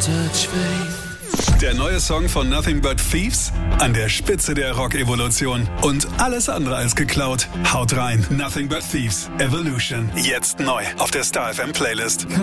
touch faith. Der neue Song von Nothing But Thieves? An der Spitze der Rock-Evolution. Und alles andere als geklaut. Haut rein. Nothing But Thieves. Evolution. Jetzt neu auf der Star FM Playlist.